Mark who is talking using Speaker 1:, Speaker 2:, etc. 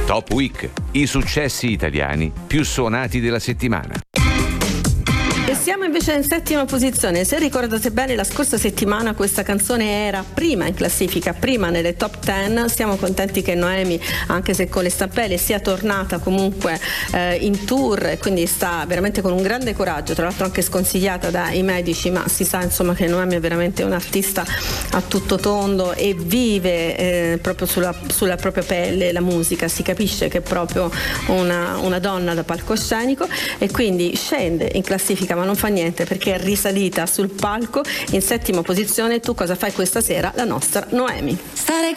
Speaker 1: Top Week, i successi italiani più suonati della settimana.
Speaker 2: E siamo invece in settima posizione. Se ricordate bene, la scorsa settimana questa canzone era prima in classifica, prima nelle top 10. Siamo contenti che Noemi, anche se con le stampelle, sia tornata comunque in tour, e quindi sta veramente con un grande coraggio, tra l'altro anche sconsigliata dai medici, ma si sa insomma che Noemi è veramente un artista a tutto tondo e vive proprio sulla propria pelle la musica, si capisce che è proprio una donna da palcoscenico, e quindi scende in classifica, ma non fa niente perché è risalita sul palco in settima posizione. Tu cosa fai questa sera? La nostra Noemi.
Speaker 3: Stare